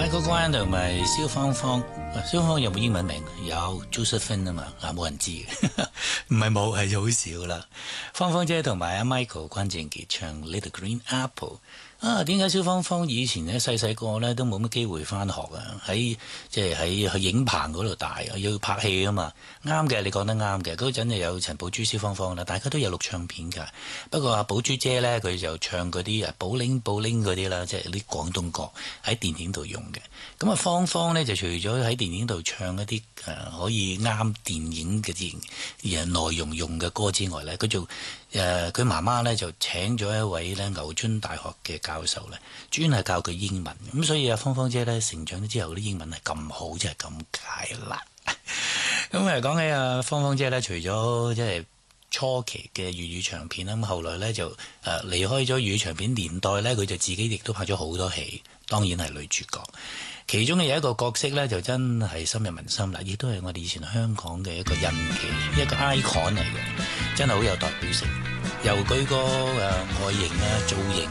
Michael Kwan 同埋蕭芳芳，蕭芳芳有冇英文名？有 Josephine 啊嘛，冇人知嘅，唔係冇，係好少啦。芳芳姐同埋阿 Michael 關正傑唱 Little Green Apple。啊，點解蕭芳芳以前咧細細個咧都冇乜機會返學啊？喺去影棚嗰度大，要拍戲啊嘛。啱嘅，你講得啱嘅。嗰陣就有陳寶珠、蕭芳芳啦，大家都有錄唱片㗎。不過阿寶珠姐咧，佢就唱嗰啲寶玲嗰啲啦，即係啲廣東歌喺電影度用嘅。咁啊，芳芳咧就除咗喺電影度唱一啲可以啱電影嘅內容用嘅歌之外咧，佢佢媽媽咧就請咗一位咧牛津大學嘅教授咧，專係教佢英文。咁所以阿芳芳姐咧成長咗之後啲英文係咁好，即係咁解啦。咁講起阿芳芳姐咧，除咗即係初期嘅粵語長片啦，咁後來咧就離開咗粵語長片年代咧，佢就自己亦都拍咗好多戲，當然係女主角。其中嘅有一個角色咧，就真係深入民心啦，亦都係我哋以前香港嘅一個印記，一個 icon 嚟嘅，真係好有代表性。由佢個外形啊、造型